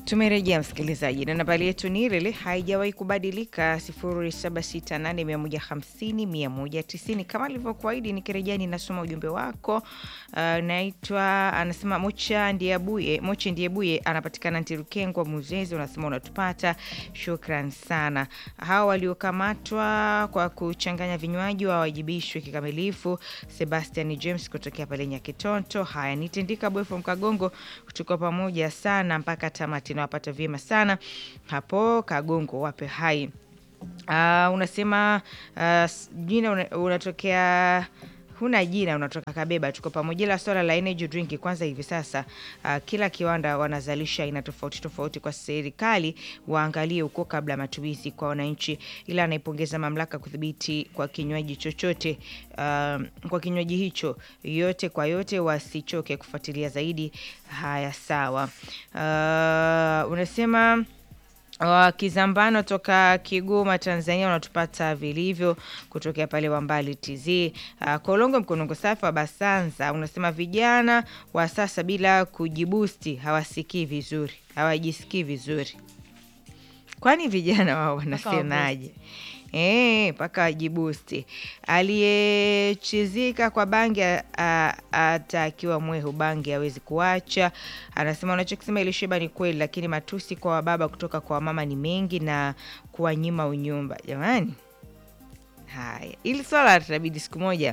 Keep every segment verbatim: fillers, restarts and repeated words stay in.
Tumerejea msikilizaji, na nambari yetu ni ile haijawahi kubadilika sifuri saba sita nane mia moja hamsini mia moja tisini. Kama nilivyokuahidi nikirejea ninasoma ujumbe wako. Uh, naitwa anasema Mocha Ndiabuye, Mocha Ndiabuye anapatikana Ntirukengwa Muzezi, unasema unatupata. Shukran sana. Hao waliokamatwa kwa kuchanganya vinywaji wawajibishwe kikamilifu. Sebastian James kutokea pale Nyakitonto. Haya, nitendika boy from Kagongo, tuko pamoja sana mpaka tamati. Nawapata vyema sana hapo Kagongo, wape hai. Uh, unasema uh, jina una, unatokea huna jina, unatoka Kabeba. Tuko pamoja. La swala la energy drink kwanza, hivi sasa uh, kila kiwanda wanazalisha aina tofauti tofauti. Kwa serikali waangalie uko kabla matumizi kwa wananchi, ila anaipongeza mamlaka kudhibiti kwa kinywaji chochote uh, kwa kinywaji hicho yote kwa yote, wasichoke kufuatilia zaidi. Haya, sawa. Uh, unasema Uh, Kizambano toka Kigoma Tanzania, unatupata vilivyo kutokea pale Wambali T Z. Uh, Kolongo Mkonongo safi wa Basanza, unasema vijana wa sasa bila kujibusti hawasikii vizuri, hawajisikii vizuri. Kwani vijana wao wanasemaje? Eh, paka wajibusti. Aliyechizika kwa bangi hata akiwa mwehu bangi hawezi kuacha. Anasema unachokisema Elisheba ni kweli, lakini matusi kwa baba kutoka kwa mama ni mengi na kuwanyima unyumba. Jamani. Haya, ili swala tutabidi siku moja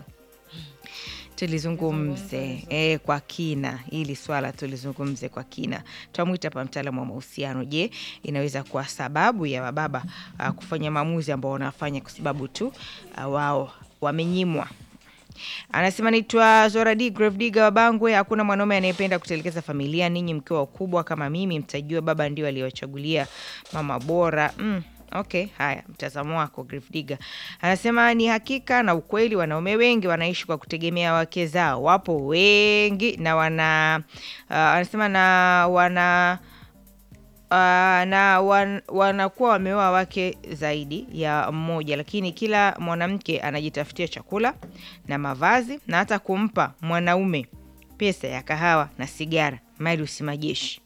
tulizungumze eh, kwa kina. Ili swala tulizungumze kwa kina. Tutamuita hapa mtaalamu wa mahusiano. Je, inaweza kuwa sababu ya baba uh, kufanya maamuzi ambao wanafanya kwa sababu tu uh, wao wamenyimwa? Anasema naitwa Zoradi Grave Digger wa Bangwe. Hakuna mwanaume anayependa kutelekeza familia. Ninyi mkiwa wakubwa kama mimi mtajua baba ndio aliyowachagulia mama bora. Mm. Okay, haya, mtazamo wako Grave Digger. Anasema ni hakika na ukweli, wanaume wengi wanaishi kwa kutegemea wake zao. Wapo wengi na wana uh, anasema na wana uh, na wan, wanakuwa wameoa wake zaidi ya mmoja, lakini kila mwanamke anajitafutia chakula na mavazi na hata kumpa mwanaume pesa ya kahawa na sigara, mali usimajeshi.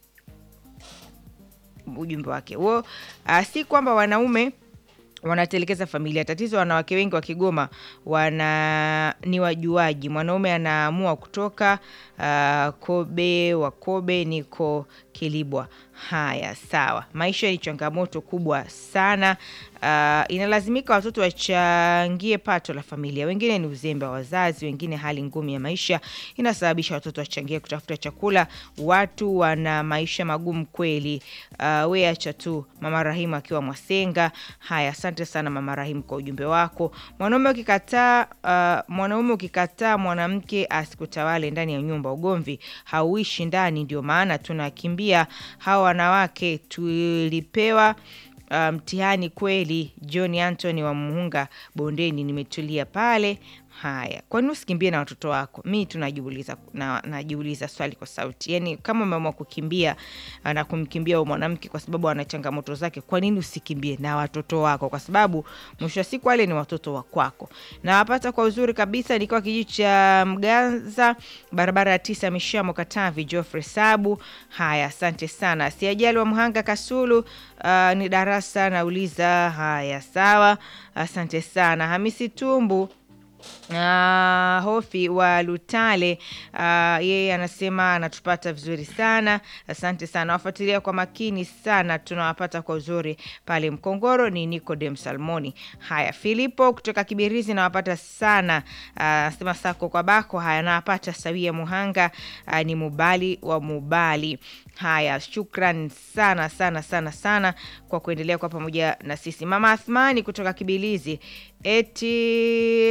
Ujumbe wake huo. Uh, si kwamba wanaume wanatelekeza familia. Tatizo wanawake wengi wa Kigoma wana ni wajuaji. Mwanaume anaamua kutoka uh, Kobe wa Kobe niko Kilibwa. Haya, sawa. Maisha ni changamoto kubwa sana. Uh, inalazimika watoto wachangie pato la familia. Wengine ni uzembe wa wazazi, wengine hali ngumu ya maisha inasababisha watoto wachangie kutafuta chakula. Watu wana maisha magumu kweli. Uh, wewe acha tu. Mama Rahima akiwa Mwasenga. Haya, asante sana Mama Rahim kwa ujumbe wako. Mwanaume ukikataa uh, mwanaume ukikataa mwanamke asikutawale ndani ya nyumba, ugomvi hauishi ndani. Ndio maana tunakimbia hawa wanawake. Tulipewa mtihani um, kweli. John Anthony wa Muhunga Bondeni, nimetulia pale. Haya, kwa nini usikimbie na watoto wako? Mimi tunajiuliza na najiuliza swali kwa sauti. Yaani kama umeamua kukimbia na kumkimbia huyo mwanamke kwa sababu ana changamoto zake, kwa nini usikimbie na watoto wako? Kwa sababu mwisho wa siku wale ni watoto wa kwako. Na wapata kwa uzuri kabisa nikiwa kijiji cha Mganza, barabara ya tisa, Mishamo Katavi, Geoffrey Sabu. Haya, asante sana. Siajali wa Muhanga Kasulu, uh, ni darasa nauliza. Haya, sawa. Asante sana. Hamisi Tumbu Uh, Hofi wa Lutale, uh, yeye anasema anatupata vizuri sana. Asante sana. Wafuatilia kwa makini sana, tunawapata kwa uzuri pale Mkongoro. Ni Nicodem Salmoni. Haya, Filipo kutoka Kibirizi nawapata sana. Anasema uh, sako kwa bako. Haya, nawapata sawia Muhanga. Uh, ni Mubali wa Mubali. Haya, shukran sana sana sana sana kwa kuendelea kwa pamoja na sisi. Mama Athmani kutoka Kibilizi eti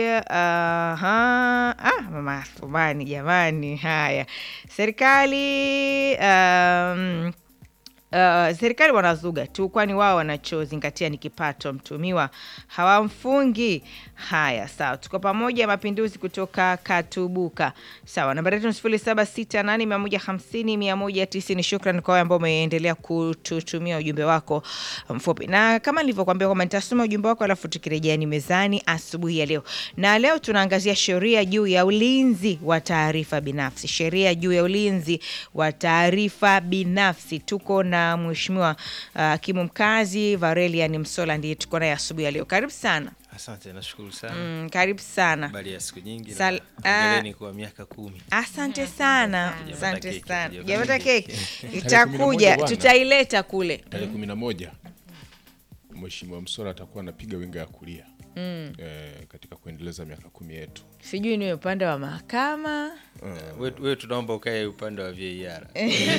aha, ah, Mama Athmani jamani. Haya, serikali um, Uh, serikali wanazuga tu, kwani wao wanachozingatia ni kipato. Mtumiwa hawamfungi. Haya, sawa, tuko pamoja. Mapinduzi kutoka Katubuka. Sawa, nambari yetu sifuri saba sita nane mia moja hamsini mia moja tisini. Shukrani kwa wale ambao umeendelea kututumia ujumbe wako mfupi. Na kama nilivyokuambia kwamba nitasoma ujumbe wako alafu tukirejea ni mezani asubuhi ya leo. Na leo tunaangazia sheria juu ya ulinzi wa taarifa binafsi. Sheria juu ya ulinzi wa taarifa binafsi. Tuko na na Mheshimiwa uh, hakimu mkazi Varelian Msola ndiye tuko naye asubuhi ya leo. Karibu sana. Asante, nashukuru sana. Mm, karibu sana. Bali ya siku nyingi Sal- na hongereni kwa miaka kumi. Asante sana. Tujapata Asante keki, sana. tujapata Tujapata keki. keki. Itakuja, bwana. tutaileta kule. Tarehe kumi na moja Mheshimiwa Msola atakuwa anapiga winga ya kulia mm. e, katika kuendeleza miaka kumi yetu. Sijui ni upande wa mahakama. Wewe wewe tunaomba ukae upande wa V A R.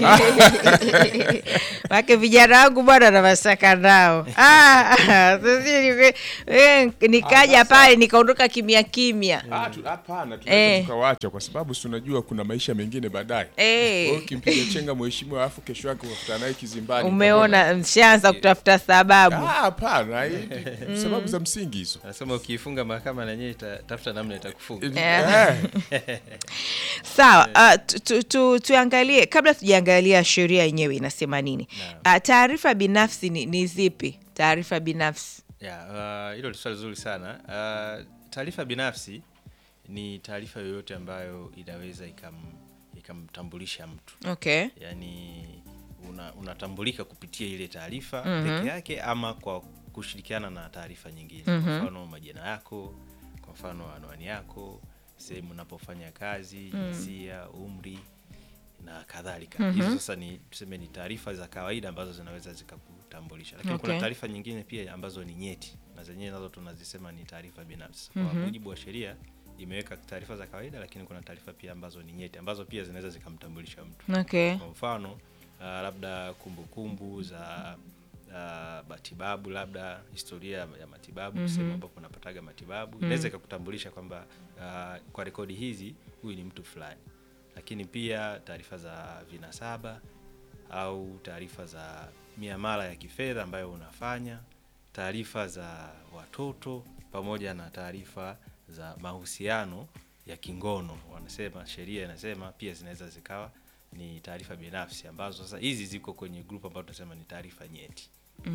Wake vijana wangu bwana na mashaka nao. Ah, sasa ni- eh, nikaja pale nikaondoka kimya kimya. Ah, tu- hapana, Eh. tunaweza tukawaacha kwa sababu si tunajua kuna maisha mengine baadaye. Eh. Wewe ukimpiga chenga mheshimiwa alafu kesho yake ukakutana naye kizimbani. Umeona mshaanza kutafuta sababu. Ah, hapana, hii sababu za msingi hizo. Anasema ukiifunga mahakama na yenyewe itatafuta namna itakufunga. Eh. Sawa, uh, tu, tu, tu, tuangalie kabla tujaangalia sheria yenyewe inasema nini. Uh, taarifa binafsi ni, ni zipi? Taarifa binafsi. Ya, uh, hilo ni swali zuri sana. Uh, taarifa binafsi ni taarifa yoyote ambayo inaweza ikam ikamtambulisha mtu. Okay. Yaani una, unatambulika kupitia ile taarifa Mhm. peke yake ama kwa kushirikiana na taarifa nyingine. Mhm. Kwa mfano majina yako, kwa mfano anwani yako, sehemu unapofanya kazi, jinsia, umri na kadhalika. Hizo sasa ni tuseme ni taarifa za kawaida ambazo zinaweza zikakutambulisha. Lakini Okay. kuna taarifa nyingine pia ambazo ni nyeti na zenyewe nazo tunazisema ni taarifa binafsi. Kwa mujibu wa sheria imeweka taarifa za kawaida, lakini kuna taarifa pia ambazo ni nyeti ambazo pia zinaweza zikamtambulisha mtu. Okay. Kwa mfano uh, labda kumbukumbu za uh, matibabu, labda historia ya matibabu, mm-hmm. sehemu ambapo unapataga matibabu mm-hmm. inaweza ikakutambulisha kwamba uh, kwa rekodi hizi huyu ni mtu fulani. Lakini pia taarifa za vinasaba au taarifa za miamala ya kifedha ambayo unafanya, taarifa za watoto pamoja na taarifa za mahusiano ya kingono. Wanasema sheria inasema pia zinaweza zikawa ni taarifa binafsi ambazo sasa hizi ziko kwenye group ambayo tunasema ni taarifa nyeti.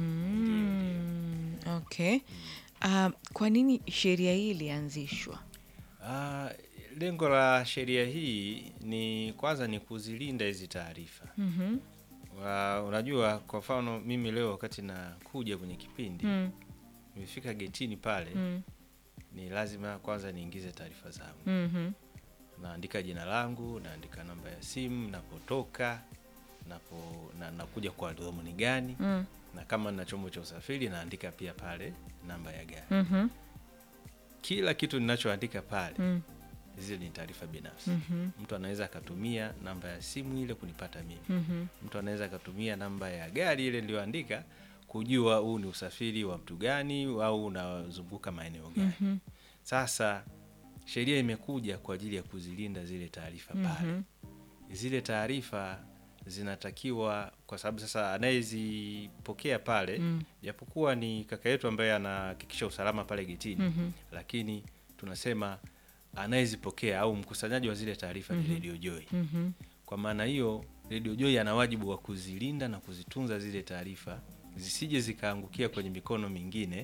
Mm, okay. Uh, kwa nini sheria hii ilianzishwa? Uh, lengo la sheria hii ni kwanza ni kuzilinda hizi taarifa. Mhm. Uh, unajua kwa mfano mimi leo wakati na kuja kwenye kipindi Mm. nimefika getini pale Mm. ni lazima kwanza niingize taarifa zangu. Mhm. Naandika jina langu, naandika namba ya simu, napotoka, napo na nakuja kwa dhumuni gani, Mm. na kama nina chombo cha usafiri naandika pia pale namba ya gari. Mhm. Kila kitu ninachoandika pale Mm. zile ni taarifa binafsi. Mhm. Mtu anaweza akatumia namba ya simu ile kunipata mimi. Mhm. Mtu anaweza akatumia namba ya gari ile niliyoandika kujua huu ni usafiri wa mtu gani au unazunguka maeneo gani. Mhm. Sasa sheria imekuja kwa ajili ya kuzilinda zile taarifa pale. Mhm. Zile taarifa zinatakiwa kwa sababu sasa anayezipokea pale Mm. japokuwa ni kaka yetu ambaye anahakikisha usalama pale getini, Mhm. lakini tunasema anayezipokea au mkusanyaji wa zile taarifa ni Radio Joy. Mhm. Kwa maana hiyo Radio Joy ana wajibu wa kuzilinda na kuzitunza zile taarifa zisije zikaangukia kwenye mikono mingine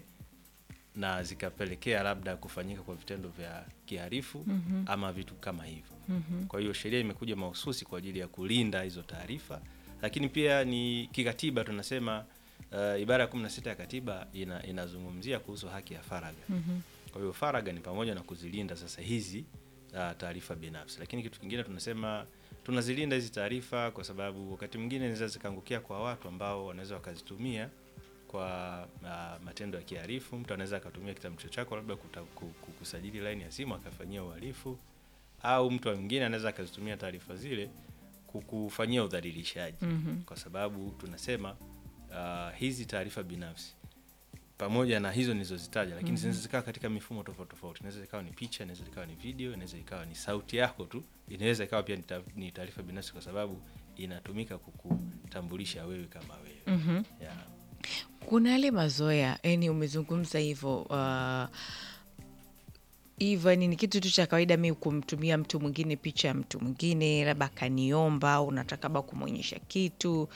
na zikapelekea labda kufanyika kwa vitendo vya kiharifu Mhm. ama vitu kama hivyo. Mhm. Kwa hiyo sheria imekuja mahususi kwa ajili ya kulinda hizo taarifa, lakini pia ni kikatiba tunasema uh, ibara ya kumi na sita ya katiba ina, inazungumzia kuhusu haki ya faragha. Mhm. Kwa hiyo faragha ni pamoja na kuzilinda sasa hizi uh, taarifa binafsi. Lakini kitu kingine tunasema tunazilinda hizi taarifa kwa sababu wakati mwingine zinaweza zikaangukia kwa watu ambao wanaweza wakazitumia kwa uh, matendo ya kiharifu. Mtu anaweza akatumia kitambulisho chako labda kuta- ku- ku- kusajili line ya simu akafanyia uhalifu, au mtu mwingine anaweza akazitumia taarifa zile kukufanyia udhalilishaji. Mhm. Kwa sababu tunasema uh, hizi taarifa binafsi pamoja na hizo nilizozitaja, lakini zinaweza zikawa katika mifumo tofauti tofauti. Inaweza ikawa ni picha, inaweza ikawa ni video, inaweza ikawa ni sauti yako tu, inaweza ikawa pia ni ta- ni taarifa binafsi kwa sababu inatumika kukutambulisha wewe kama wewe. Mhm. Yeah. Kuna yale mazoea, yani umezungumza hivyo uh, hivyo ni kitu tu cha kawaida mimi kumtumia mtu mwingine picha ya mtu mwingine, labda kaniomba au nataka ba kumwonyesha kitu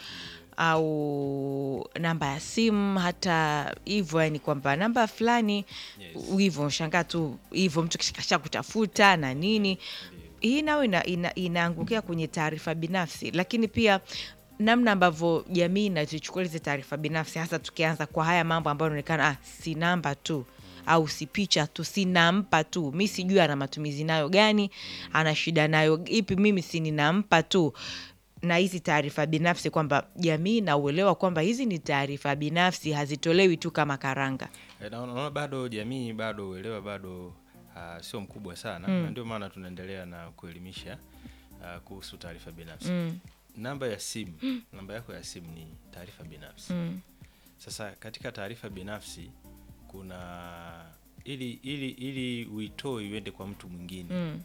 au namba ya simu, hata hivyo, yani kwamba namba fulani Yes. hivyo, shangaa tu hivyo mtu kishakasha kutafuta na nini. Hii nayo ina, ina, inaangukia kwenye taarifa binafsi, lakini pia namna ambavyo jamii inazichukua hizo taarifa binafsi, hasa tukianza kwa haya mambo ambayo yanaonekana ah, si namba tu au si picha tu, si nampa tu, mimi sijui ana matumizi nayo gani, ana shida nayo ipi, mimi si ninampa tu, na hizi taarifa binafsi, kwamba jamii na uelewa kwamba hizi ni taarifa binafsi, hazitolewi tu kama karanga. E, naona bado jamii bado uelewa bado uh, sio mkubwa sana mm. na ndio maana tunaendelea na kuelimisha uh, kuhusu taarifa binafsi mm. namba ya simu mm. namba yako ya simu ni taarifa binafsi mm. Sasa katika taarifa binafsi kuna ili ili ili uitoe iende kwa mtu mwingine mm.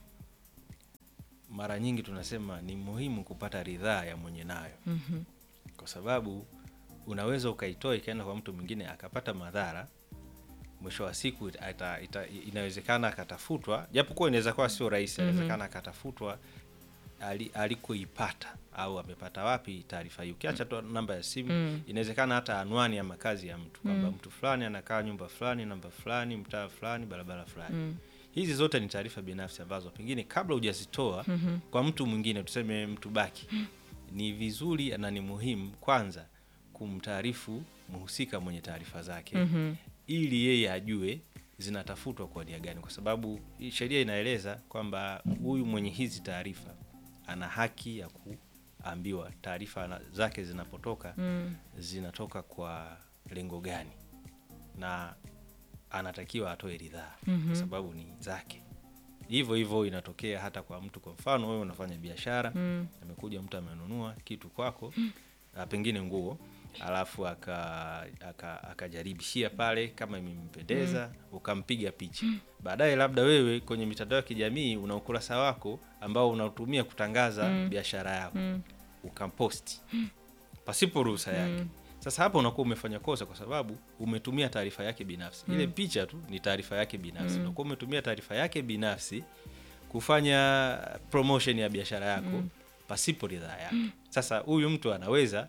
mara nyingi tunasema ni muhimu kupata ridhaa ya mwenye nayo mm-hmm. kwa sababu unaweza ukaitoa ikaenda kwa mtu mwingine akapata madhara, mwisho wa siku ita, ita, inawezekana akatafutwa, japokuwa inaweza kuwa sio rahisi, inawezekana mm-hmm. akatafutwa ali, alikoipata au amepata wapi taarifa hiyo. Ukiacha tu namba ya simu mm. inawezekana hata anwani ya makazi ya mtu, kwamba mm. mtu fulani anakaa nyumba fulani, namba fulani, mtaa fulani, barabara fulani mm. hizi zote ni taarifa binafsi ambazo pengine kabla hujazitoa mm-hmm. kwa mtu mwingine, tuseme mtu baki mm. ni vizuri na ni muhimu kwanza kumtaarifu mhusika mwenye taarifa zake mm-hmm. ili yeye ajue zinatafutwa kwa nia gani, kwa sababu sheria inaeleza kwamba huyu mwenye hizi taarifa ana haki ya kuambiwa taarifa zake zinapotoka mm. zinatoka kwa lengo gani, na anatakiwa atoe ridhaa mm-hmm. kwa sababu ni zake. Hivyo hivyo inatokea hata kwa mtu, kwa mfano wewe unafanya biashara mm. amekuja mtu amenunua kitu kwako mm. pengine nguo, alafu akajaribishia aka, aka pale kama imempendeza mm. ukampiga picha mm. baadaye labda wewe kwenye mitandao ya kijamii una ukurasa wako ambao unatumia kutangaza mm. biashara yako mm. ukamposti mm. pasipo ruhusa yake mm. Sasa hapo unakuwa umefanya kosa, kwa sababu umetumia taarifa yake binafsi mm. ile picha tu ni taarifa yake binafsi mm. unakuwa umetumia taarifa yake binafsi kufanya promotion ya biashara yako mm. pasipo ridhaa yake mm. Sasa huyu mtu anaweza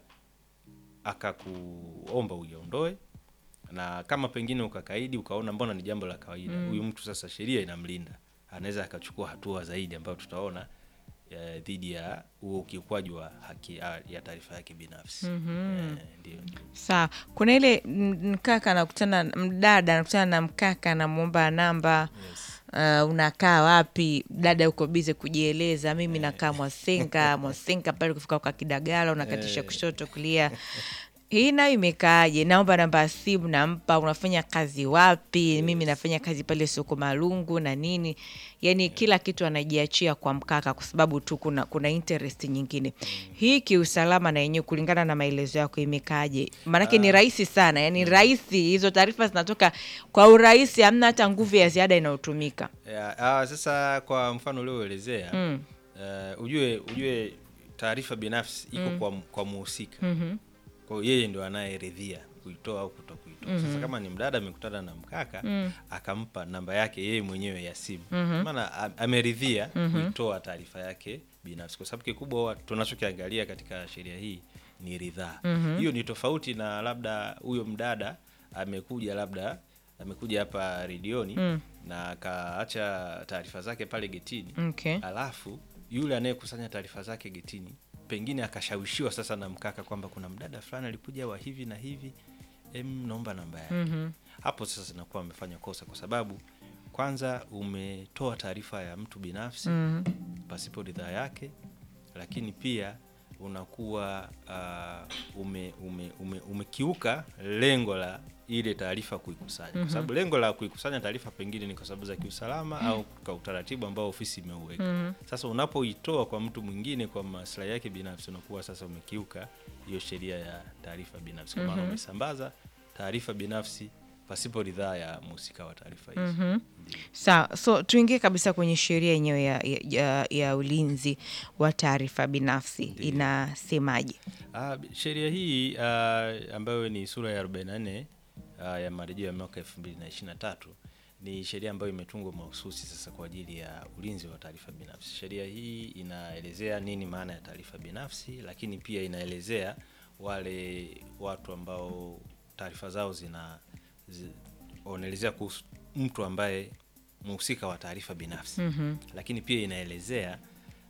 akakuomba uiondoe, na kama pengine ukakaidi ukaona mbona ni jambo la kawaida huyu mm. mtu sasa sheria inamlinda, anaweza akachukua hatua zaidi ambayo tutaona dhidi ya huo ukiukwaji wa haki ya taarifa yake binafsi mm-hmm. eh, ndio. Sawa, kuna ile mkaka anakutana, mdada anakutana na mkaka anamuomba namba yes. Uh, unakaa wapi? Dada uko bize kujieleza, mimi nakaa Mwasenga Mwasenga pale, kufika kwa Kidagala unakatisha kushoto kulia. Hii nayo imekaaje? Naomba namba ya simu, nampa, unafanya kazi wapi? Yes. Mimi nafanya kazi pale soko Malungu na nini. Yaani yeah. kila kitu anajiachia kwa mkaka kwa sababu tu kuna kuna interest nyingine. Mm. Hii kiusalama na yenyewe kulingana na maelezo yako imekaaje? Maanake ah. ni rahisi sana. Yaani mm. rahisi, hizo taarifa zinatoka kwa urahisi, hamna hata nguvu ya ziada inayotumika. Yeah, ah, sasa kwa mfano ulioelezea mm. uh, ujue ujue taarifa binafsi iko mm. kwa kwa muhusika. Mhm. Kwa yeye ndo anayeridhia kuitoa au kutokuitoa. Mm-hmm. Sasa kama ni mdada amekutana na mkaka mm. akampa namba yake yeye mwenyewe ya simu. Mm-hmm. Maana ameridhia mm-hmm. kuitoa taarifa yake binafsi, kwa sababu kikubwa tunachokiangalia katika sheria hii ni ridhaa. Mm-hmm. Hiyo ni tofauti na labda huyo mdada amekuja labda amekuja hapa redioni mm. na akaacha taarifa zake pale getini. Okay. Alafu yule anayekusanya taarifa zake getini pengine akashawishiwa sasa na mkaka kwamba kuna mdada fulani alikuja wa hivi na hivi, em naomba namba yake. Mm-hmm. Hapo sasa inakuwa amefanya kosa, kwa sababu kwanza umetoa taarifa ya mtu binafsi mm-hmm. pasipo ridhaa yake, lakini pia unakuwa uh, ume, ume, ume, umekiuka lengo la ile taarifa kuikusanya. Mm-hmm. Kwa sababu lengo la kuikusanya taarifa pengine ni kwa sababu za kiusalama mm-hmm. au kwa utaratibu ambao ofisi imeuweka. Mm-hmm. Sasa unapoitoa kwa mtu mwingine kwa maslahi yake binafsi, unakuwa sasa umekiuka hiyo sheria ya taarifa binafsi, kwa maana mm-hmm. umesambaza taarifa binafsi pasipo ridhaa ya mhusika wa taarifa hizo. Mm-hmm. Sawa, so tuingie kabisa kwenye sheria yenyewe ya, ya, ya ulinzi wa taarifa binafsi. Ndiyo. Inasemaje? Ah, sheria hii uh, ambayo ni sura ya arobaini na nne uh, ya marejeo ya mwaka elfu mbili na ishirini na tatu ni sheria ambayo imetungwa mahususi sasa kwa ajili ya ulinzi wa taarifa binafsi. Sheria hii inaelezea nini maana ya taarifa binafsi, lakini pia inaelezea wale watu ambao taarifa zao zina zi, wanaelezea kuhusu mtu ambaye mhusika wa taarifa binafsi. Mm-hmm. Lakini pia inaelezea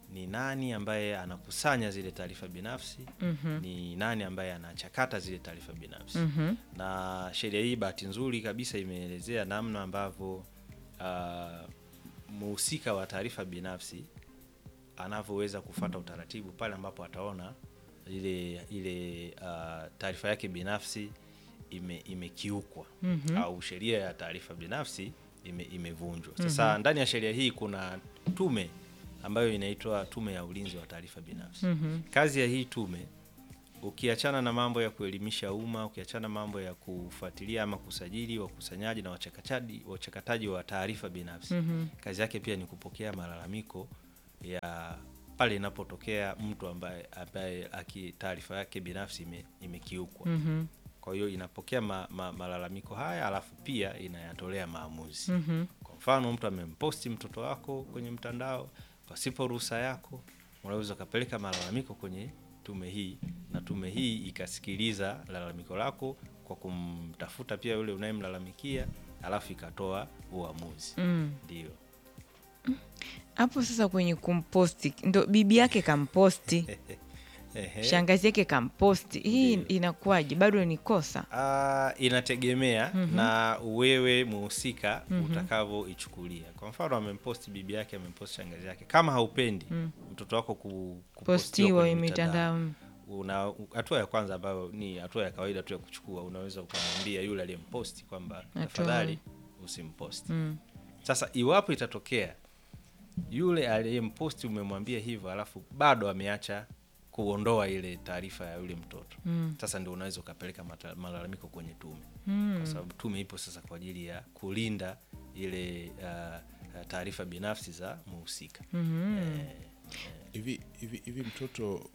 ni nani ambaye anakusanya zile taarifa binafsi, Mhm. ni nani ambaye anachakata zile taarifa binafsi. Mhm. Na sheria hii bahati nzuri kabisa imeelezea namna ambavyo uh, muhusika wa taarifa binafsi anavyoweza kufuata utaratibu pale ambapo ataona ile ile uh, taarifa yake binafsi ime imekiukwa, Mhm. au sheria ya taarifa binafsi ime, imevunjwa. Sasa mm-hmm. ndani ya sheria hii kuna tume ambayo inaitwa Tume ya Ulinzi wa Taarifa Binafsi. Mhm. Kazi ya hii tume, ukiachana na mambo ya kuelimisha umma, ukiachana mambo ya kufuatilia ama kusajili wakusanyaji na wachakataji wachakataji wa taarifa binafsi, Mhm. kazi yake pia ni kupokea malalamiko ya pale inapotokea mtu ambaye ambaye aki taarifa yake binafsi ime, imekiukwa. Mhm. Kwa hiyo inapokea ma, ma, malalamiko haya, alafu pia inayatolea maamuzi. Mhm. Kwa mfano mtu amemposti mtoto wako kwenye mtandao pasipo ruhusa yako, unaweza kupeleka malalamiko kwenye tume hii, na tume hii ikasikiliza lalamiko lako kwa kumtafuta pia yule unayemlalamikia, alafu ikatoa uamuzi. Mm. Ndio. Hapo sasa kwenye kumposti, ndo bibi yake kamposti, shangazi yake kamposti, hii Ndio. inakuwaje? Bado ni kosa? Ah, inategemea mm-hmm. na wewe muhusika mm-hmm. utakavyoichukulia. Kwa mfano amemposti bibi yake, amemposti shangazi yake, kama haupendi mm. mtoto wako ku, kupostiwa kwenye mitandao, una hatua ya kwanza ambayo ni hatua ya kawaida tu ya kuchukua, unaweza ukamwambia yule aliyemposti kwamba tafadhali usimposti. Mm. Sasa iwapo itatokea yule aliyemposti umemwambia hivyo alafu bado ameacha kuondoa ile taarifa ya yule mtoto. Mm. Sasa ndio unaweza ukapeleka malalamiko kwenye tume. Mm. Kwa sababu tume ipo sasa kwa ajili ya kulinda ile uh, taarifa binafsi za muhusika. Mm-hmm. Eh, hivi hivi hivi mtoto,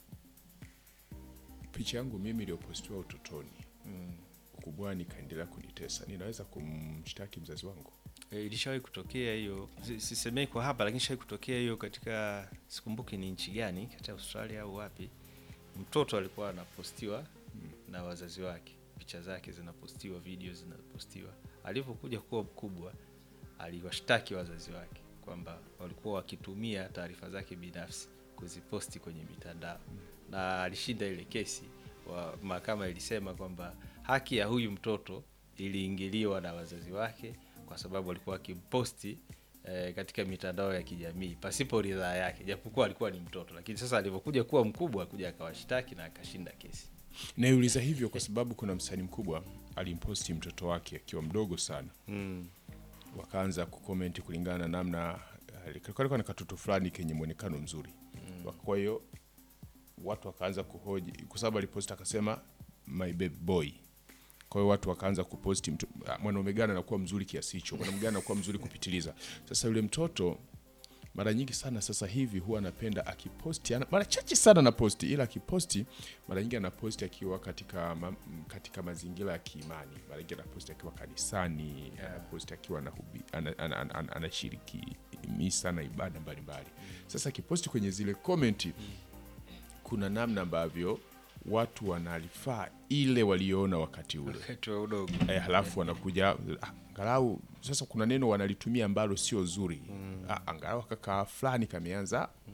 picha yangu mimi iliyopostiwa utotoni mm. ukubwani kaendelea kunitesa, ninaweza kumshtaki mzazi wangu? E, ilishawahi kutokea hiyo, sisemei kwa hapa, lakini ilishawahi kutokea hiyo katika, sikumbuki ni nchi gani, katika Australia au wapi. Mtoto alikuwa anapostiwa hmm. na wazazi wake, picha zake zinapostiwa, video zinapostiwa. Alipokuja kuwa mkubwa, aliwashtaki wazazi wake kwamba walikuwa wakitumia taarifa zake binafsi kuziposti kwenye mitandao. Hmm. Na alishinda ile kesi. Wa mahakama ilisema kwamba haki ya huyu mtoto iliingiliwa na wazazi wake kwa sababu alikuwa akimposti eh, katika mitandao ya kijamii pasipo ridhaa yake, japokuwa alikuwa ni mtoto. Lakini sasa alipokuja kuwa mkubwa, kuja akawashtaki na akashinda kesi. Naiuliza hivyo kwa sababu kuna msanii mkubwa alimposti mtoto wake akiwa mdogo sana. Mm. Wakaanza kucomment kulingana na namna alikuwa na katoto fulani kenye muonekano mzuri. Mm. Kwa hiyo watu wakaanza kuhoji kwa sababu aliposti akasema my baby boy. Kwa hiyo watu wakaanza kuposti mwanaume gani anakuwa mzuri kiasi hicho, mwanaume gani anakuwa mzuri kupitiliza. Sasa yule mtoto mara nyingi sana sasa hivi huwa anapenda akiposti, mara chache sana na posti, ila akiposti mara nyingi anaposti akiwa katika ma, katika mazingira ya kiimani. Mara nyingi anaposti akiwa kanisani, yeah. anaposti akiwa anahubiri, anashiriki ana, ana, ana misa na ibada mbalimbali. Sasa akiposti kwenye zile comment kuna namna ambavyo watu wanalifaa ile waliona wakati ule, wakati wa udogo. Eh, halafu wanakuja angalau sasa kuna neno wanalitumia ambalo sio zuri. Mm. Ah, angalau kaka fulani kameanza. Mm.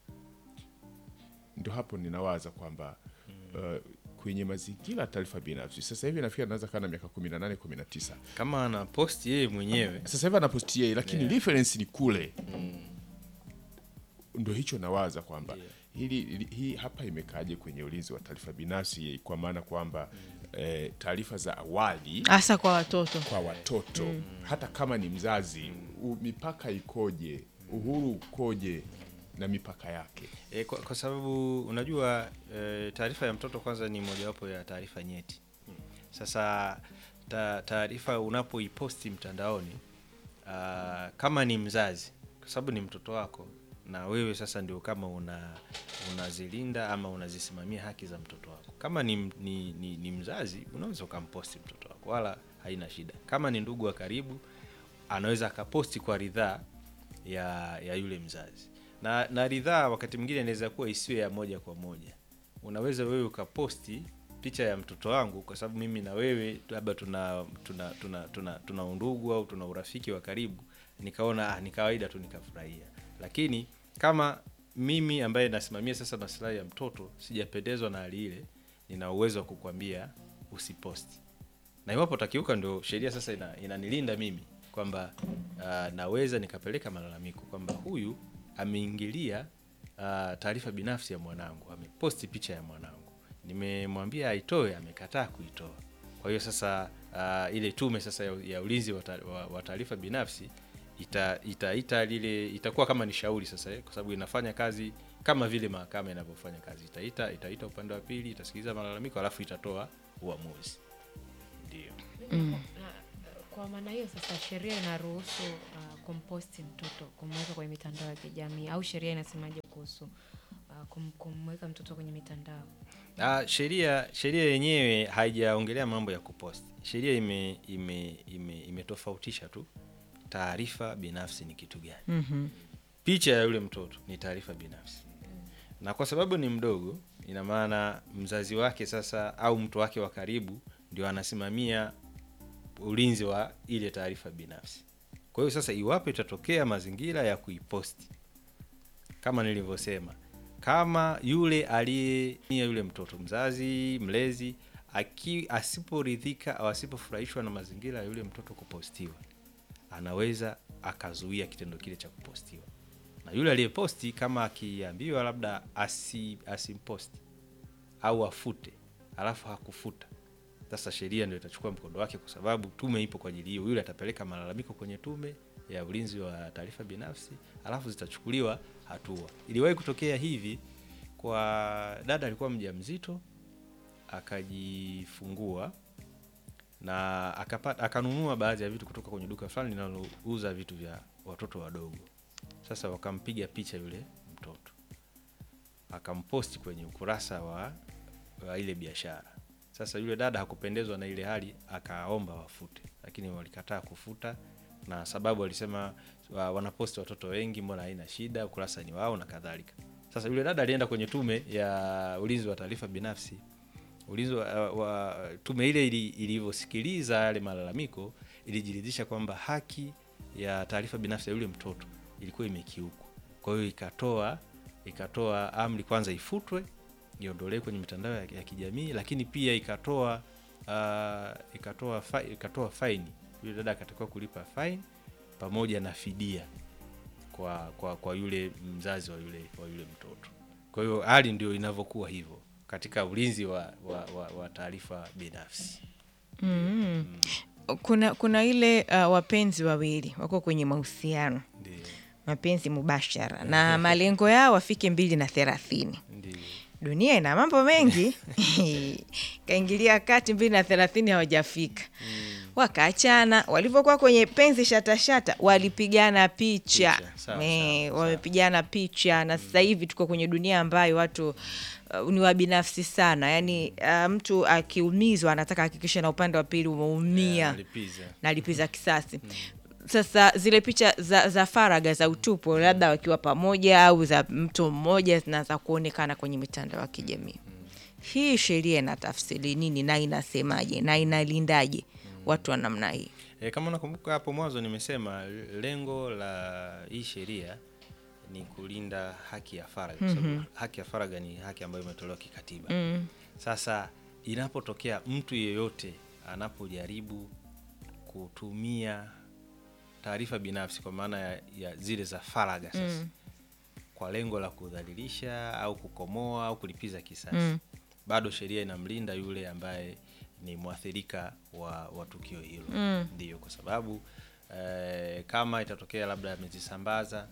Ndio hapo ninawaza kwamba mm. uh, kwenye mazingira taarifa binafsi sasa hivi nafikiri anaanza kana miaka kumi na nane kumi na tisa kama ana post yeye mwenyewe. Sasa hivi ana post yeye, lakini yeah. reference ni kule. Mm. Ndio hicho nawaza kwamba yeah. Hili hii hapa imekaje kwenye ulinzi wa taarifa binafsi, kwa maana kwamba mm. eh, taarifa za awali hasa kwa watoto kwa watoto mm. hata kama ni mzazi u, mipaka ikoje, uhuru ukoje na mipaka yake. E, kwa, kwa sababu unajua e, taarifa ya mtoto kwanza ni mojawapo ya taarifa nyeti. Sasa ta, taarifa unapoiposti mtandaoni uh, kama ni mzazi, kwa sababu ni mtoto wako na wewe sasa ndio kama una unazilinda ama unazisimamia haki za mtoto wako. Kama ni, ni, ni, ni mzazi unaweza ukamposti mtoto wako wala haina shida. Kama ni ndugu wa karibu anaweza akaposti kwa ridhaa ya ya yule mzazi. Na na ridhaa wakati mwingine inaweza kuwa isiwe ya moja kwa moja. Unaweza wewe ukaposti picha ya mtoto wangu kwa sababu mimi na wewe labda tuna tuna tuna tuna, tuna undugu au tuna urafiki wa karibu, nikaona ah, ni kawaida tu nikafurahia. Lakini kama mimi ambaye nasimamia sasa maslahi ya mtoto sijapendezwa na hali ile, nina uwezo wa kukwambia usiposti. Na iwapo utakiuka, ndio sheria sasa ina, inanilinda mimi kwamba uh, naweza nikapeleka malalamiko kwamba huyu ameingilia uh, taarifa binafsi ya mwanangu, ameposti picha ya mwanangu, nimemwambia aitoe, amekataa kuitoa. Kwa hiyo sasa uh, ile tume sasa ya, ya ulinzi wa taarifa binafsi ita, ita, ita lile itakuwa kama ni shauri sasa eh, kwa sababu inafanya kazi kama vile mahakama inavyofanya kazi. Itaita itaita upande wa pili, itasikiliza malalamiko, alafu itatoa uamuzi. Ndio. Mm. Kwa maana hiyo sasa sheria inaruhusu uh, kumposti mtoto, kumweka kwenye mitandao ya kijamii, au sheria inasemaje kuhusu uh, kum, kumweka mtoto kwenye mitandao? Ah, sheria sheria yenyewe haijaongelea mambo ya kuposti. Sheria ime ime ime imetofautisha tu taarifa binafsi ni kitu gani. Mhm. Picha ya yule mtoto ni taarifa binafsi. Na kwa sababu ni mdogo, ina maana mzazi wake sasa au mtu wake wa karibu ndio anasimamia ulinzi wa ile taarifa binafsi. Kwa hiyo sasa iwapo itatokea mazingira ya kuiposti, kama nilivyosema, kama yule aliye yule mtoto, mzazi, mlezi, aki asiporidhika au asipofurahishwa na mazingira ya yule mtoto kupostiwa, anaweza akazuia kitendo kile cha kupostiwa. Na yule aliyeposti kama akiambiwa labda asi asimposti au afute, alafu hakufuta, sasa sheria ndio itachukua mkondo wake, kwa sababu tume ipo kwa ajili hiyo. Yule atapeleka malalamiko kwenye tume ya ulinzi wa taarifa binafsi, alafu zitachukuliwa hatua. Iliwahi kutokea hivi kwa dada alikuwa mjamzito, akajifungua na akapata akanunua baadhi ya vitu kutoka kwenye duka fulani linalouza vitu vya watoto wadogo. Sasa wakampiga picha yule mtoto, akamposti kwenye ukurasa wa, wa ile biashara. Sasa yule dada hakupendezwa na ile hali, akaomba wafute, lakini walikataa kufuta, na sababu walisema wa, wanaposti watoto wengi, mbona haina shida, ukurasa ni wao na kadhalika. Sasa yule dada alienda kwenye tume ya ulinzi wa taarifa binafsi. Ulinzi wa, wa tume ile ilivyosikiliza yale malalamiko, ilijiridhisha kwamba haki ya taarifa binafsi ya yule mtoto ilikuwa imekiukwa. Kwa hiyo ikatoa ikatoa amri kwanza ifutwe, iondolewe kwenye mitandao ya, ya kijamii, lakini pia ikatoa uh, ikatoa fa, ikatoa fine. Yule dada akatakiwa kulipa fine pamoja na fidia kwa kwa kwa yule mzazi wa yule wa yule mtoto. Kwa hiyo hali ndio inavyokuwa hivyo katika ulinzi wa wa, wa, wa taarifa binafsi. Mm. Mm. Kuna kuna ile uh, wapenzi wawili wako kwenye mahusiano. Ndio. Mapenzi mubashara na malengo yao wafike mbili na thelathini. Ndio. Dunia ina mambo mengi. Kaingilia kati mbili na thelathini hawajafika. Mm. Wakaachana, walivyokuwa kwenye penzi shata shata walipigana picha. picha. Sawa, Me, sawa, wamepigana picha na sasa hivi tuko kwenye dunia ambayo watu uh, ni wabinafsi sana. Yaani uh, mtu akiumizwa anataka hakikisha na upande wa pili umeumia. Yeah, nalipiza. Nalipiza kisasi. Mm. Sasa zile picha za, za faraga za utupu labda wakiwa pamoja au za mtu mmoja zinaanza kuonekana kwenye mitandao ya kijamii. Mm. Hii sheria inatafsiri nini na inasemaje na inalindaje watu wa namna hii? E, kama unakumbuka hapo mwanzo nimesema lengo la hii sheria ni kulinda haki ya faragha. Mm-hmm. Sababu haki ya faragha ni haki ambayo imetolewa kikatiba. Mm. Sasa inapotokea mtu yeyote anapojaribu kutumia taarifa binafsi kwa maana ya, ya zile za faragha sasa, mm. kwa lengo la kudhalilisha au kukomoa au kulipiza kisasi, mm. bado sheria inamlinda yule ambaye ni mwathirika wa, wa tukio hilo. Mm. Ndio, kwa sababu eh, kama itatokea labda amezisambaza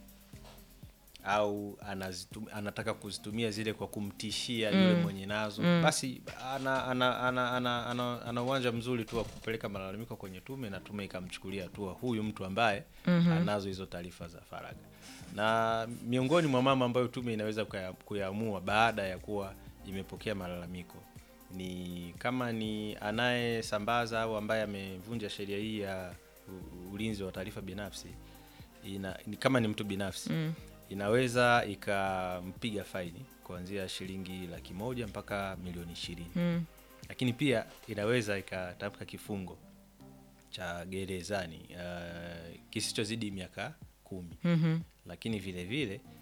au anazitum, anataka kuzitumia zile kwa kumtishia mm. yule mwenye nazo, mm. basi ana ana ana ana, ana, ana uwanja mzuri tu wa kupeleka malalamiko kwenye tume na tume ikamchukulia hatua huyu mtu ambaye mm-hmm. anazo hizo taarifa za faragha. Na miongoni mwa mama ambayo tume inaweza kuyaamua baada ya kuwa imepokea malalamiko ni kama ni anayesambaza au ambaye amevunja sheria hii ya ulinzi wa taarifa binafsi, ina, ni kama ni mtu binafsi, mm. inaweza ikampiga faini kuanzia shilingi laki moja mpaka milioni ishirini. Mm. Lakini pia inaweza ikatamka kifungo cha gerezani uh, kisichozidi miaka kumi. Mm-hmm. Lakini vile vile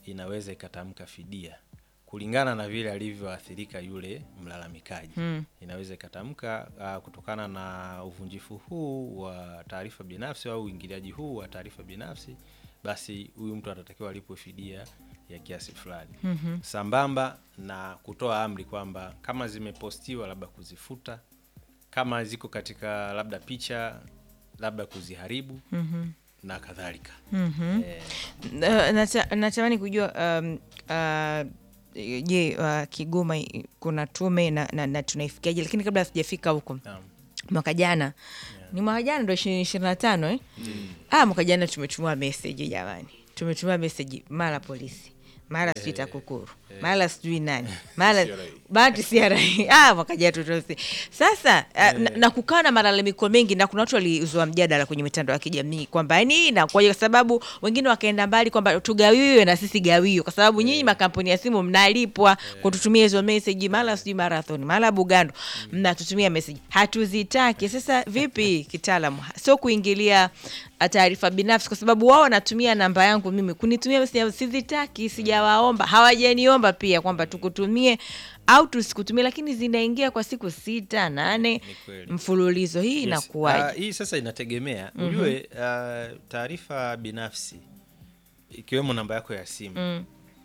inaweza ikatamka fidia kulingana na vile alivyoathirika yule mlalamikaji. Mm. Inaweza ikatamka uh, kutokana na uvunjifu huu wa taarifa binafsi au uingiliaji huu wa taarifa binafsi, basi huyu mtu atatakiwa alipwe fidia ya kiasi fulani. Mm-hmm. Sambamba na kutoa amri kwamba kama zimepostiwa labda kuzifuta, kama ziko katika labda picha labda kuziharibu. Mm-hmm. na kadhalika. Mm-hmm. Eh, uh, nata, natamani kujua um, uh, je, uh, Kigoma kuna tume na, na, na tunaifikiaje, lakini kabla sijafika huko. Um. Mwaka jana yeah. ni mwaka jana ndo ishirini na tano eh? Mm. Ah, mwaka jana tumetumwa message jamani. Tumetumwa message mara polisi, mara sijui TAKUKURU, mara sijui nani, mara bahati C R I. Ah, mwaka jana tutosi. Sasa uh, na, na kukaa na malalamiko mengi, na kuna watu walizua mjadala kwenye mitandao ya kijamii kwamba yani na kwa sababu wengine wakaenda mbali kwamba tugawiwe na sisi gawio kwa sababu nyinyi makampuni ya simu mnalipwa kututumia hizo message, mara sijui Marathon, mara Bugando mnatutumia message. Hatuzitaki. Sasa vipi kitaalamu? Sio kuingilia taarifa binafsi kwa sababu wao wanatumia namba yangu mimi kunitumia, sizitaki, sijawaomba, hawajaniomba pia kwamba tukutumie au tusikutumie, lakini zinaingia kwa siku sita nane mfululizo. Hii inakuwaje? Yes. Uh, hii sasa inategemea. Mm-hmm. Ujue uh, taarifa binafsi ikiwemo namba yako ya simu mm.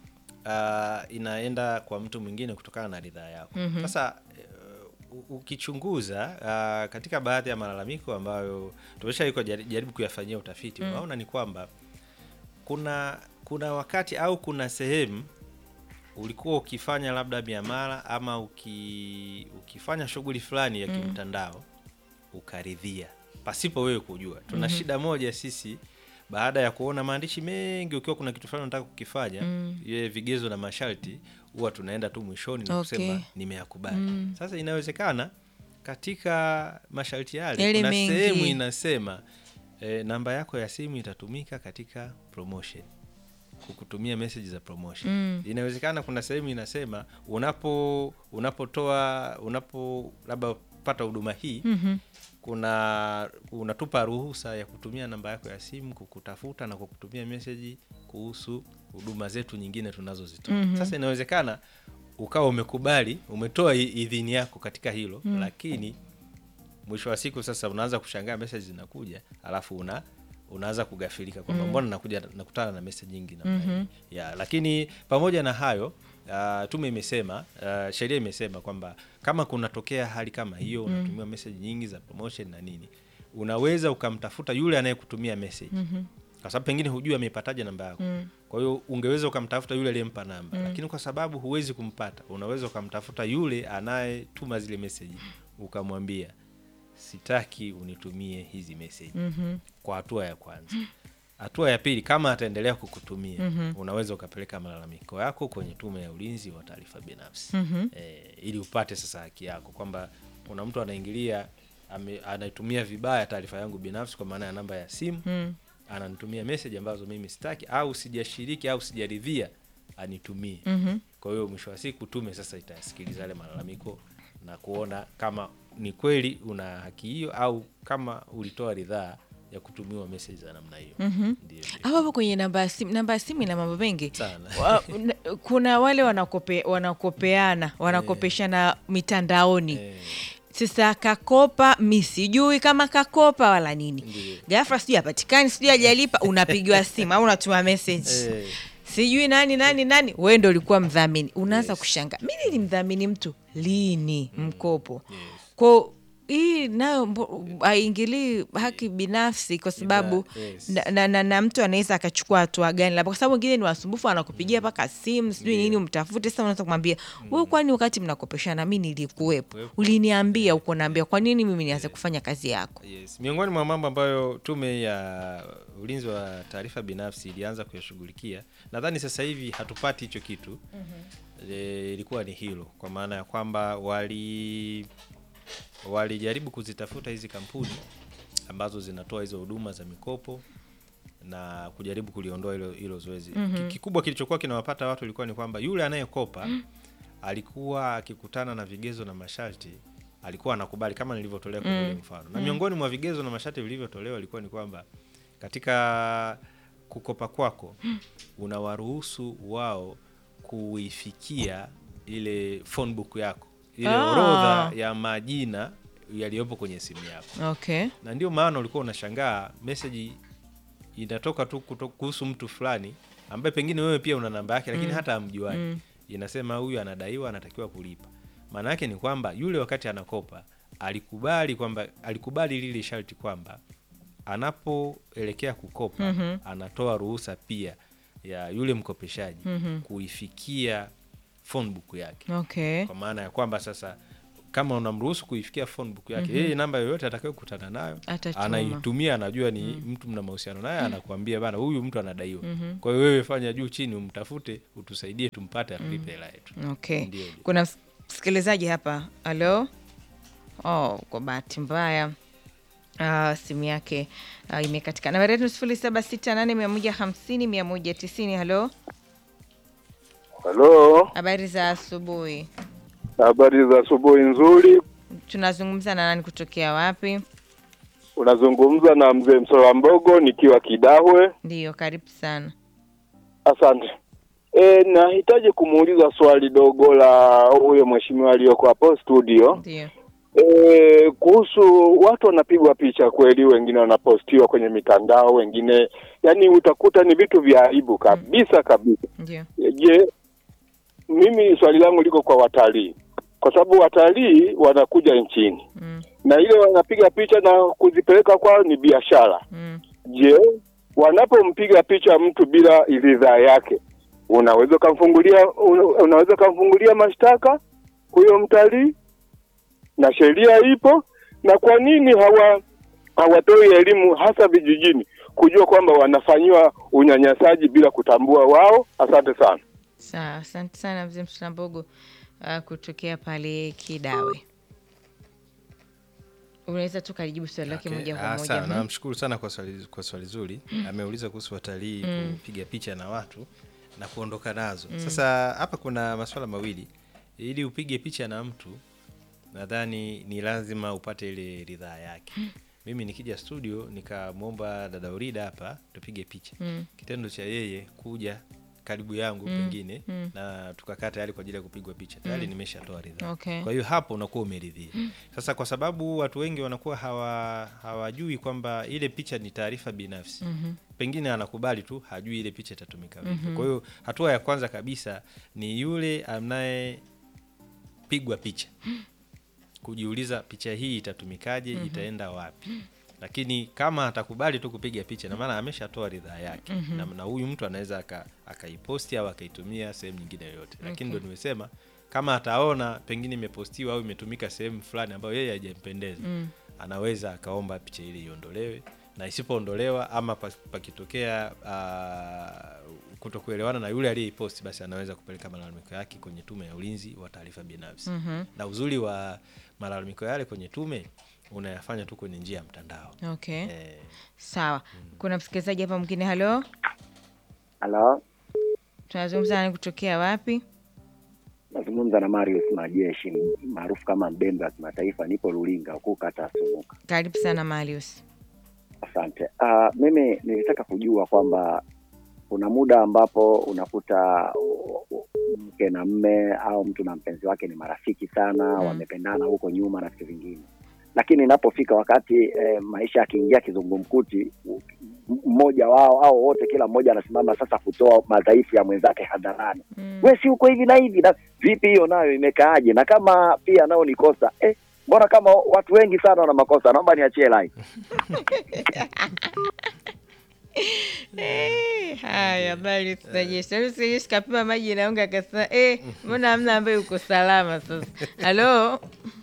uh, inaenda kwa mtu mwingine kutokana na ridhaa yako. Mm-hmm. Sasa ukichunguza uh, katika baadhi ya malalamiko ambayo tumeshaiko jaribu kuyafanyia utafiti, mm. unaona ni kwamba kuna kuna wakati au kuna sehemu ulikuwa ukifanya labda miamala ama uki, ukifanya shughuli fulani ya kimtandao mm. ukaridhia pasipo wewe kujua. Tuna mm-hmm. shida moja sisi, baada ya kuona maandishi mengi, ukiwa kuna kitu fulani unataka kukifanya mm. ile vigezo na masharti, huwa tunaenda tu mwishoni na okay. kusema nimeyakubali. Mm. Sasa inawezekana katika masharti yale kuna sehemu inasema e, namba yako ya simu itatumika katika promotion, kukutumia message za promotion. Mm. Inawezekana kuna sehemu inasema unapo unapotoa unapo labda pata huduma hii mm-hmm. kuna unatupa ruhusa ya kutumia namba yako ya simu kukutafuta na kukutumia message kuhusu huduma zetu nyingine tunazozitoa. Mm-hmm. Sasa inawezekana ukawa umekubali, umetoa idhini yako katika hilo, mm. lakini mwisho wa siku sasa unaanza kushangaa message zinakuja, alafu una unaanza kugafilika kwamba mm. mbona nakuja nakutana na message nyingi namna hii. Mm-hmm. Ya, lakini pamoja na hayo uh, tume imesema uh, sheria imesema kwamba kama kunatokea hali kama hiyo mm. unatumia message nyingi za promotion na nini, unaweza ukamtafuta yule anayekutumia message. Mm-hmm. Kwa sababu pengine hujui amepataje namba yako. Mm. Kwa hiyo ungeweza ukamtafuta yule aliyempa namba. Mm. Lakini kwa sababu huwezi kumpata, unaweza ukamtafuta yule anayetuma zile message ukamwambia sitaki unitumie hizi message. Mm-hmm. Kwa hatua ya kwanza. Hatua ya pili, kama ataendelea kukutumia, mm-hmm. unaweza ukapeleka malalamiko yako kwenye Tume ya Ulinzi wa Taarifa Binafsi. Mm-hmm. E, ili upate sasa haki yako kwamba kuna mtu anaingilia anaitumia vibaya taarifa yangu binafsi kwa maana ya namba ya simu. Mm. Ananitumia message ambazo mimi sitaki au sijashiriki au sijaridhia anitumie. Mm-hmm. Kwa hiyo mwisho wa siku tume sasa itasikiliza yale malalamiko na kuona kama ni kweli una haki hiyo au kama ulitoa ridhaa ya kutumiwa message za namna hiyo. Mm-hmm. Hapo kwenye namba ya simu, namba ya simu ina mambo mengi. Kuna wale wanakope wanakopeana, wanakopeshana mitandaoni. Eh. Sasa kakopa, mimi sijui kama kakopa wala nini. Ndiyo. Ghafla sijui hapatikani, sijui hajalipa, unapigiwa simu au unatuma message. Hey. Sijui nani nani nani, wewe ndio ulikuwa mdhamini. Unaanza yes. kushangaa. Mimi nilimdhamini mtu lini mm. mkopo. Yes. Kwa hii nayo haingilii haki binafsi kwa sababu yes. na, na, na, na mtu anaweza akachukua hatua gani labda kwa sababu wengine ni wasumbufu, anakupigia paka simu sijui yeah. nini umtafute. Sasa unaweza kumwambia wewe mm. kwani wakati mnakopeshana mimi nilikuwepo, uliniambia uko naambia kwa nini mimi nianze kufanya kazi yako. Yes. Miongoni mwa mambo ambayo Tume ya Ulinzi wa Taarifa Binafsi ilianza kuyashughulikia, nadhani sasa hivi hatupati hicho kitu. Mm-hmm. E, ilikuwa ni hilo kwa maana ya kwamba wali walijaribu kuzitafuta hizi kampuni ambazo zinatoa hizo huduma za mikopo na kujaribu kuliondoa hilo hilo zoezi. Mm-hmm. Kikubwa kilichokuwa kinawapata watu ilikuwa ni kwamba yule anayekopa mm. alikuwa akikutana na vigezo na masharti, alikuwa anakubali kama nilivyotolea kwa mm. mfano. Na miongoni mwa vigezo na masharti vilivyotolewa ilikuwa ni kwamba katika kukopa kwako unawaruhusu wao kuifikia ile phone book yako, ile Ah. orodha ya majina yaliyopo kwenye simu yako. Okay. Na ndio maana ulikuwa unashangaa message inatoka tu kuto- kuhusu mtu fulani ambaye pengine wewe pia una namba yake lakini hata hamjuani. Mm. Inasema huyu anadaiwa, anatakiwa kulipa. Maana yake ni kwamba yule wakati anakopa alikubali kwamba alikubali lile sharti kwamba anapoelekea kukopa Mhm. anatoa ruhusa pia ya yule mkopeshaji Mhm. kuifikia phone book yake. Okay. Kwa maana ya kwamba sasa kama unamruhusu kuifikia phone book yake, yeye mm-hmm. namba yoyote atakayokutana nayo Atatuma. anaitumia, anajua ni mm. mtu mna mahusiano naye, anakuambia bana huyu mtu anadaiwa. Mm-hmm. Kwa hiyo wewe fanya juu chini umtafute, utusaidie tumpate atulipe hela yetu. Okay. Ndio, ndio. Kuna msikilizaji hapa. Halo. Oh, kwa bahati mbaya Uh, simu yake uh, imekatika. Nambari yetu sifuri saba sita nane mia moja hamsini mia moja tisini. Halo. Halo, Habari za asubuhi. habari za asubuhi nzuri. Tunazungumza na nani kutokea wapi? Unazungumza na mzee Msola Mbogo nikiwa Kidahwe. Ndiyo, karibu sana. Asante. E, nahitaji kumuuliza swali dogo la huyo mheshimiwa aliyoko hapo studio. Ndiyo. E, kuhusu watu wanapigwa picha kweli, wengine wanapostiwa kwenye mitandao, wengine yani utakuta ni vitu vya aibu kabisa kabisa. Ndiyo. Je, mimi swali langu liko kwa watalii. Kwa sababu watalii wanakuja nchini. Mm. Na ile wanapiga picha na kuzipeleka kwao ni biashara. Mm. Je, wanapompiga picha mtu bila ridhaa yake, unaweza kumfungulia unaweza kumfungulia mashtaka huyo mtalii? Na sheria ipo, na kwa nini hawa hawatoi elimu hasa vijijini kujua kwamba wanafanywa unyanyasaji bila kutambua wao? Asante sana. Sawa, asante sana mzee Mslambogo uh, kutokea pale Kidawe. Unaweza tu karibu swali lake Okay. moja kwa Ah, moja. sawa, Mhm. namshukuru sana kwa swali kwa swali zuri. Ameuliza kuhusu watalii kupiga picha na watu na kuondoka nazo. Sasa hapa kuna masuala mawili. Ili upige picha na mtu, nadhani ni lazima upate ile ridhaa yake. Mimi nikija studio nikamwomba dada Urida hapa tupige picha. Mm. Kitendo cha yeye kuja karibu yangu pengine Mm. na tukakaa tayari kwa ajili ya kupigwa picha, tayari nimeshatoa ridhaa. Okay. Kwa hiyo hapo unakuwa umeridhia. Sasa kwa sababu watu wengi wanakuwa hawa hawajui kwamba ile picha ni taarifa binafsi. Mhm. Pengine anakubali tu, hajui ile picha itatumika vipi. Kwa hiyo hatua ya kwanza kabisa ni yule anayepigwa picha kujiuliza picha hii itatumikaje, itaenda wapi. Lakini kama atakubali tu kupiga picha, na maana ameshatoa ridhaa yake. Na, na huyu mtu anaweza aka akaiposti au akaitumia sehemu nyingine yoyote. Lakini ndio nimesema kama ataona pengine imepostiwa au imetumika sehemu fulani ambayo yeye hajampendeza, anaweza akaomba picha ile iondolewe, na isipoondolewa ama pas- pakitokea uh, kutokuelewana na yule aliyeiposti, basi anaweza kupeleka malalamiko yake kwenye Tume ya Ulinzi wa Taarifa Binafsi. Na uzuri wa malalamiko yale kwenye tume unayafanya tu kwenye njia ya mtandao. Okay. Eh, Sawa. Kuna msikilizaji hapa mwingine. Halo. Halo, Tunazungumza nani kutokea wapi? nazungumza na Marius Majeshi maarufu kama Mbembe wa kimataifa, nipo Lulinga huko kata Sumuka. Karibu sana Marius. Asante. Uh, mimi nilitaka kujua kwamba kuna muda ambapo unakuta uh, uh, mke na mme au mtu na mpenzi wake ni marafiki sana, Mm. wamependana huko nyuma na vitu vingine. Lakini inapofika wakati eh, maisha yakiingia kizungumkuti, u- mmoja wao au wote, kila mmoja anasimama sasa kutoa madhaifu ya mwenzake hadharani. Mm. Wewe si uko hivi na hivi, na vipi hiyo nayo imekaaje? Na kama pia nao ni kosa eh, mbona kama watu wengi sana wana makosa? Naomba niachie line. Eh, haya bali tutajesha. Usijeshi kapima maji na unga akasema eh, mbona hamna ambaye uko salama sasa. Halo.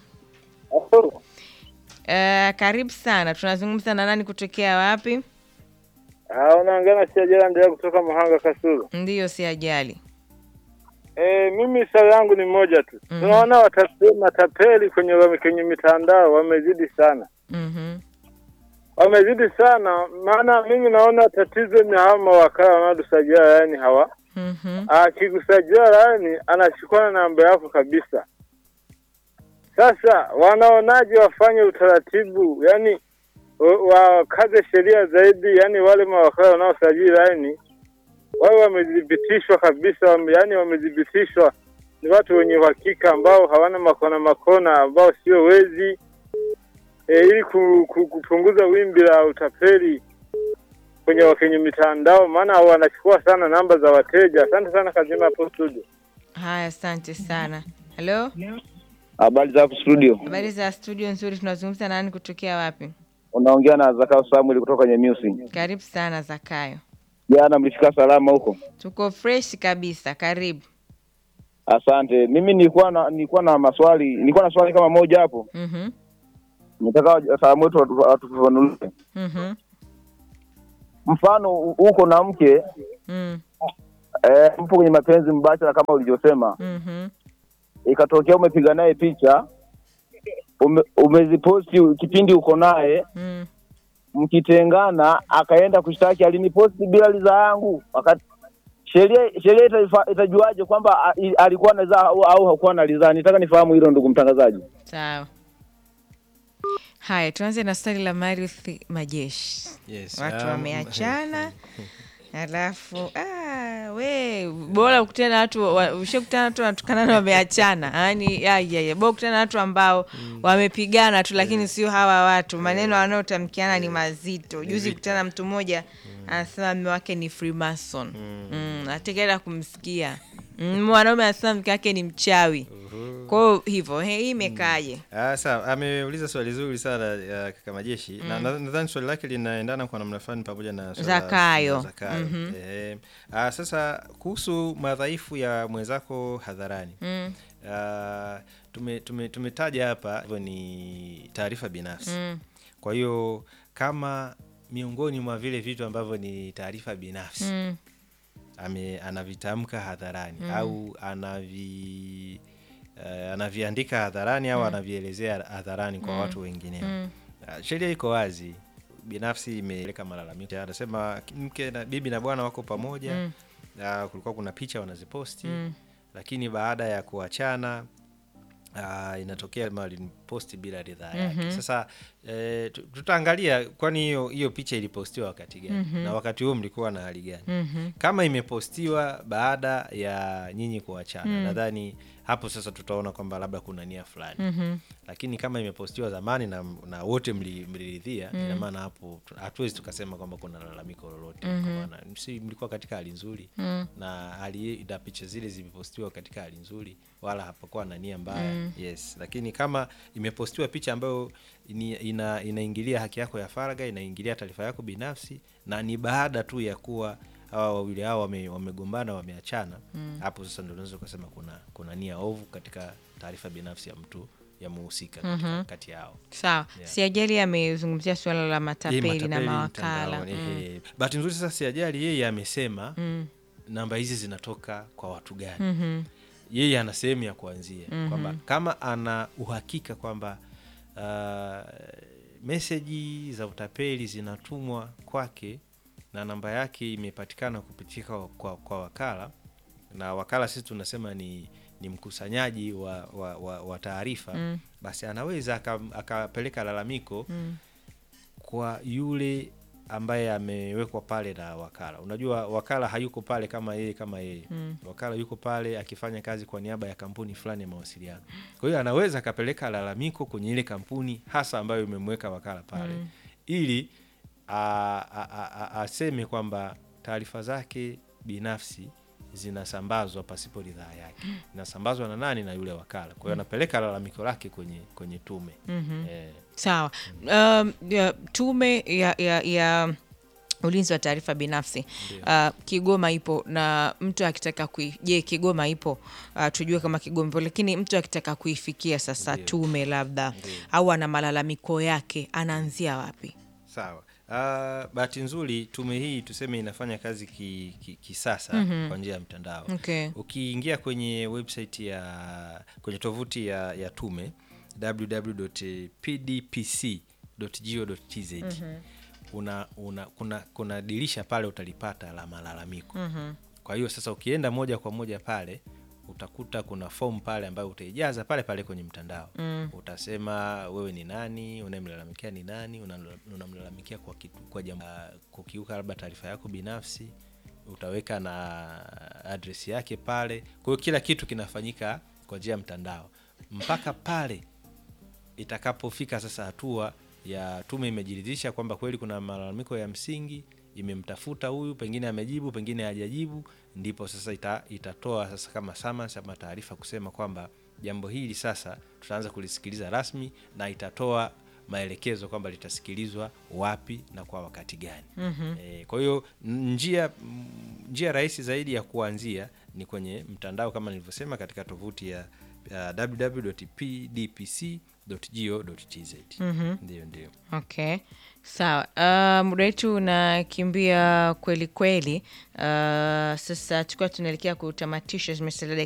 Eh, karibu sana. Tunazungumza na nani kutokea wapi? Ah, unaongea si ajala ndio kutoka Muhanga Kasulu. Ndiyo, si ajali. Eh, mimi swali langu ni moja tu. Mhm. Tunaona watapeli matapeli kwenye kwenye mitandao wamezidi sana. Mhm. Wamezidi sana, maana mimi naona tatizo ni hawa mawakala wanaotusajia, yani hawa. Mhm. Akikusajia yani anachukua na namba yako kabisa. Sasa wanaonaje wafanye utaratibu, yani wakaze sheria zaidi, yani wale mawakala wanaosajili laini wao wamedhibitishwa kabisa, wame, yani wamedhibitishwa ni watu wenye uhakika ambao hawana makona makona, ambao sio wezi e, ili ku, ku, kupunguza wimbi la utapeli kwenye wakenye mitandao, maana wanachukua sana namba za wateja. Asante sana Kazima hapo studio. Haya, asante sana. Hello? Habari za studio. Habari za studio nzuri, tunazungumza nani kutokea wapi? Unaongea na Zakayo Samuel kutoka Nyamiusi. Karibu sana Zakayo. Jana mlifika salama huko? Tuko fresh kabisa, karibu. Asante. Mimi nilikuwa na nilikuwa na maswali, nilikuwa na swali kama moja hapo. Mhm. Mm Nataka salamu wetu atufafanulie. Mhm. Mm Mfano uko na mke, mm. eh mpo kwenye mapenzi mbashara kama ulivyosema. Mhm. Mm Ikatokea umepiga naye picha, ume, umeziposti kipindi uko naye. Mm. Mkitengana akaenda kushtaki aliniposti bila ridhaa yangu. Wakati sheria sheria itajuaje kwamba alikuwa na ridhaa au, au hakuwa na ridhaa? Nitaka nifahamu hilo ndugu mtangazaji. Sawa. Haya, tuanze na swali la Mariuth Majeshi. Yes. Watu um, wameachana. Alafu ah we bora ukutana na watu ushakutana na watu wanatukana na wameachana. Yaani ya ya ya bora ukutana na watu ambao mm. wamepigana tu lakini yeah. sio hawa watu. Maneno wanayotamkiana ni mazito. Juzi kutana mtu mmoja mm. anasema mume wake ni Freemason. Mm. Mm, atekela kumsikia. Mm, mwanaume anasema mke wake ni mchawi. Uh-huh. Kwa hivyo hii imekaje? Mm. Ah sawa, ameuliza swali zuri sana ya kaka Majeshi. Mm. Na nadhani swali lake linaendana kwa namna fulani pamoja na swali Zakayo. Zakayo. Mm-hmm. Eh, ah sasa kuhusu madhaifu ya mwenzako hadharani. Mm. Ah tume tume tumetaja hapa hivyo ni taarifa binafsi. Mm. Kwa hiyo kama miongoni mwa vile vitu ambavyo ni taarifa binafsi. Mm. ame anavitamka hadharani mm. au anavi uh, anaviandika hadharani au mm. anavielezea hadharani kwa mm. watu wengine. Mm. Uh, sheria iko wazi. Binafsi imeleka malalamiko. Anasema mke na bibi na bwana wako pamoja. Mm. Uh, kulikuwa kuna picha wanaziposti. Mm. Lakini baada ya kuachana Uh, inatokea mali posti bila ridhaa yake. Mm-hmm. Sasa e, tutaangalia kwani hiyo hiyo picha ilipostiwa wakati gani. Mm-hmm. na wakati huo mlikuwa na hali gani. Mm-hmm. Kama imepostiwa baada ya nyinyi kuachana, mm. nadhani hapo sasa tutaona kwamba labda kuna nia fulani. Mm-hmm. Lakini kama imepostiwa zamani na, na wote mliridhia, mm. ina maana hapo hatuwezi tukasema kwamba kuna lalamiko lolote. Mm-hmm. Kwa maana msi mlikuwa katika hali nzuri. Mm. na hali na picha zile zimepostiwa katika hali nzuri wala hapakuwa na nia mbaya. Mm. Yes, lakini kama imepostiwa picha ambayo ina inaingilia haki yako ya faragha, inaingilia taarifa yako binafsi na ni baada tu ya kuwa hawa wawili hao wame, wamegombana wameachana, mm. hapo sasa ndio unaweza kusema kuna kuna nia ovu katika taarifa binafsi ya mtu ya muhusika. Mm-hmm. kati yao. Sawa. Yeah. Siajali amezungumzia swala la matapeli, matapeli na mawakala. Mm. Bahati nzuri sasa Siajali yeye amesema mm. namba hizi zinatoka kwa watu gani. Mm-hmm. Yeye ana sehemu ya kuanzia. Mm-hmm. kwamba kama ana uhakika kwamba uh, message za utapeli zinatumwa kwake na namba yake imepatikana kupitia kwa, kwa, kwa wakala, na wakala sisi tunasema ni ni mkusanyaji wa wa, wa, wa taarifa. Mm. Basi anaweza akapeleka lalamiko mm. kwa yule ambaye amewekwa pale na wakala. Unajua wakala hayuko pale kama yeye kama yeye. Mm. Wakala yuko pale akifanya kazi kwa niaba ya kampuni fulani ya mawasiliano. Kwa hiyo anaweza akapeleka lalamiko kwenye ile kampuni hasa ambayo imemweka wakala pale. Mm. Ili aseme kwamba taarifa zake binafsi zinasambazwa pasipo ridhaa yake. Inasambazwa na nani? Na yule wakala. Kwa hiyo anapeleka lalamiko lake kwenye kwenye tume. Mm-hmm. Eh. Sawa. Um, ya, tume ya ya, ya ulinzi wa taarifa binafsi uh, Kigoma ipo, na mtu akitaka kui je Kigoma ipo uh, tujue kama Kigoma ipo, lakini mtu akitaka kuifikia sasa Ndiyo. tume labda Ndiyo. au ana malalamiko yake anaanzia wapi? Sawa. Uh, bahati nzuri tume hii tuseme inafanya kazi ki, ki, kisasa mm-hmm. kwa njia ya mtandao. Okay. Ukiingia kwenye website ya kwenye tovuti ya, ya tume w w w dot p d p c dot go dot t z mm-hmm. una, una kuna kuna dirisha pale utalipata la malalamiko. Mm-hmm. Kwa hiyo sasa ukienda moja kwa moja pale utakuta kuna form pale ambayo utaijaza pale pale kwenye mtandao. Mm. Utasema wewe ni nani, unayemlalamikia ni nani, unamlalamikia kwa kitu, kwa jambo kukiuka labda taarifa yako binafsi, utaweka na address yake pale. Kwa hiyo kila kitu kinafanyika kwa njia ya mtandao. Mpaka pale itakapofika sasa hatua ya tume imejiridhisha kwamba kweli kuna malalamiko ya msingi, imemtafuta huyu, pengine amejibu, pengine hajajibu, ndipo sasa ita, itatoa sasa kama summons ama taarifa kusema kwamba jambo hili sasa tutaanza kulisikiliza rasmi, na itatoa maelekezo kwamba litasikilizwa wapi na kwa wakati gani. Mm-hmm. E, kwa hiyo njia njia rahisi zaidi ya kuanzia ni kwenye mtandao kama nilivyosema, katika tovuti ya uh, w w w dot p d p c dot go dot t z. Mm-hmm. Ndio ndio. Okay. Sawa. Uh, muda wetu unakimbia kweli kweli. Uh, sasa tukua tunaelekea kutamatisha, zimesalia